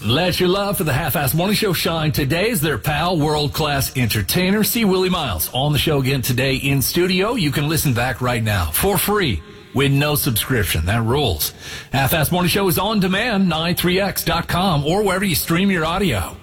Let your love for the Half-Ass Morning Show shine today as their pal, world-class entertainer, C. Willie Miles. On the show again today in studio. You can listen back right now for free with no subscription. That rules. Half-Ass Morning Show is on demand, 93x.com, or wherever you stream your audio.